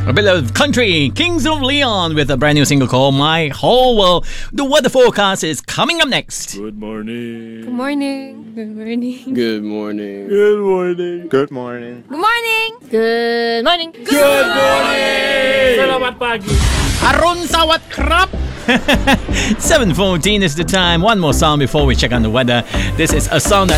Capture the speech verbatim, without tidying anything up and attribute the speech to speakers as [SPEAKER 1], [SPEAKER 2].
[SPEAKER 1] A bit of country, Kings of Leon with a brand new single called My Whole World. The weather forecast is coming up next.
[SPEAKER 2] Good morning.
[SPEAKER 3] Good morning. Good morning.
[SPEAKER 4] Good morning.
[SPEAKER 2] Good morning.
[SPEAKER 5] Good morning.
[SPEAKER 3] Good morning. Good morning.
[SPEAKER 2] Good morning. Salamat pagi.
[SPEAKER 1] Harun sawat krap. seven fourteen is the time. One more song before we check on the weather. This is a song that